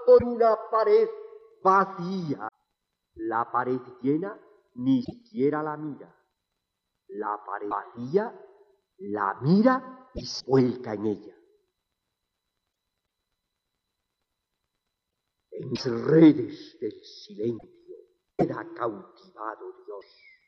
por una pared vacía. La pared llena ni siquiera la mira. La pared vacía la mira y se vuelca en ella. En las redes del silencio queda cautivado Dios.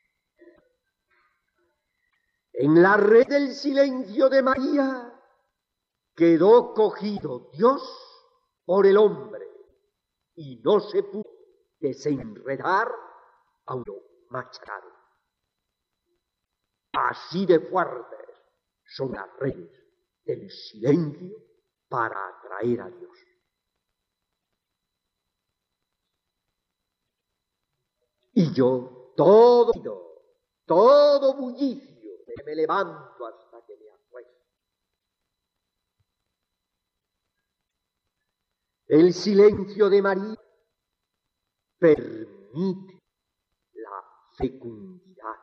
En la red del silencio de María quedó cogido Dios por el hombre y no se pudo desenredar aunque lo machacaron. Así de fuertes son las redes del silencio para atraer a Dios. Y yo, todo bullicio, me levanto hasta que me acuesto. El silencio de María permite la fecundidad.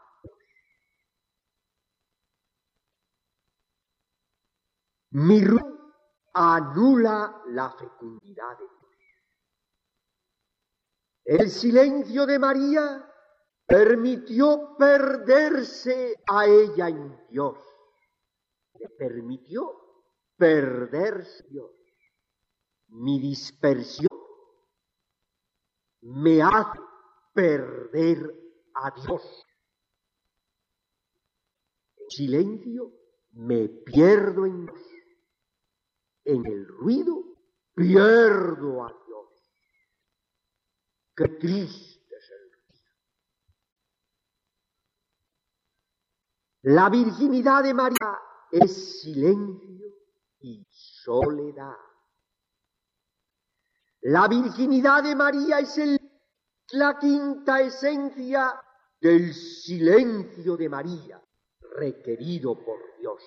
Mi ruido anula la fecundidad de Dios. El silencio de María permitió perderse a ella en Dios. Le permitió perderse en Dios. Mi dispersión me hace perder a Dios. En silencio me pierdo en Dios. En el ruido pierdo a Dios. Qué triste es el ruido. La virginidad de María es silencio y soledad. La virginidad de María es la quinta esencia del silencio de María, requerido por Dios.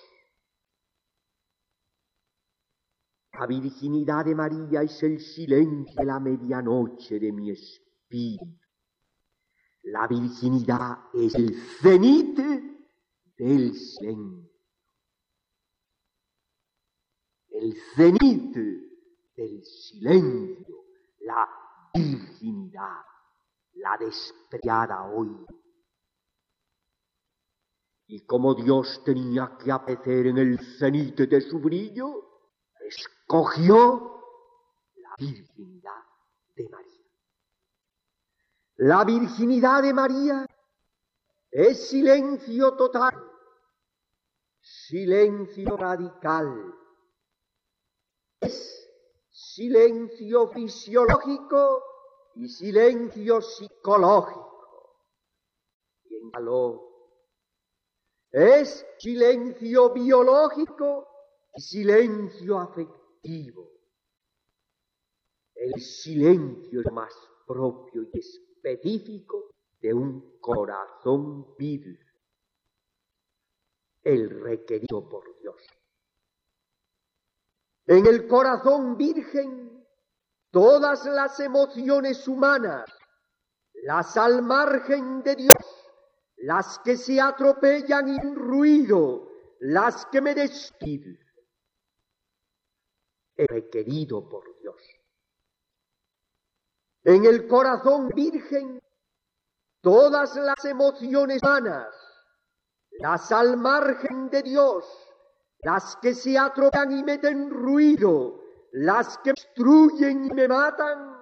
La virginidad de María es el silencio de la medianoche de mi espíritu. La virginidad es el cenit del silencio. El cenit del silencio, la virginidad, la despreciada hoy. Y como Dios tenía que aparecer en el cenit de su brillo, escogió la virginidad de María. La virginidad de María es silencio total, silencio radical, es silencio fisiológico y silencio psicológico. Y en calor es silencio biológico y silencio afectivo. El silencio es más propio y específico de un corazón virgen, el requerido por Dios. En el corazón virgen, todas las emociones humanas, las al margen de Dios, las que se atropellan en ruido, las que me despiden, requerido por Dios. En el corazón virgen, todas las emociones humanas, las al margen de Dios, las que se atropellan y meten ruido, las que destruyen y me matan,